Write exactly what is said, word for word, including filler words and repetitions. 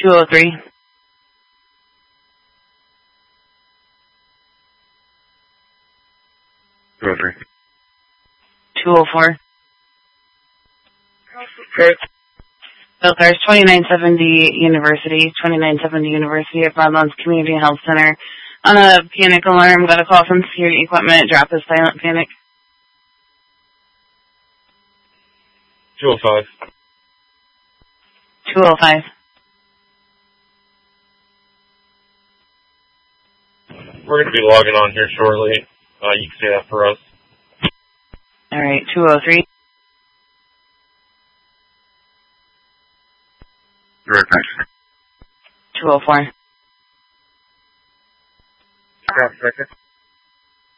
two oh three. two oh three. two oh four. Okay. Filters, twenty-nine seventy University, twenty-nine seventy University at Broadlands Community Health Center. On a panic alarm, got a call from security equipment, drop a silent panic. two oh five. two oh five. We're going to be logging on here shortly. Uh, you can say that for us. Alright, two oh three. Right, thanks. two oh four. Half a second.